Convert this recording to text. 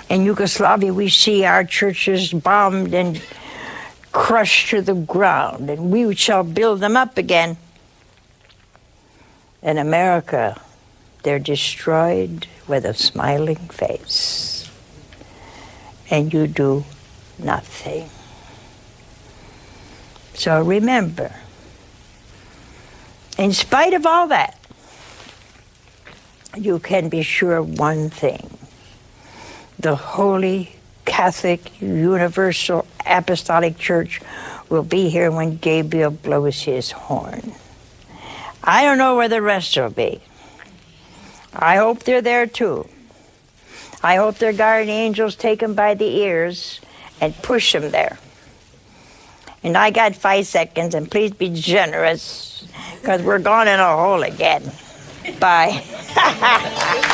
In Yugoslavia, we see our churches bombed and crushed to the ground, and we shall build them up again. In America, they're destroyed with a smiling face, and you do nothing. So remember, in spite of all that, you can be sure of one thing. The Holy Catholic Universal Apostolic Church will be here when Gabriel blows his horn. I don't know where the rest will be. I hope they're there too. I hope their guardian angels take them by the ears and push them there. And I got 5 seconds, and please be generous, because we're going in a hole again. Bye.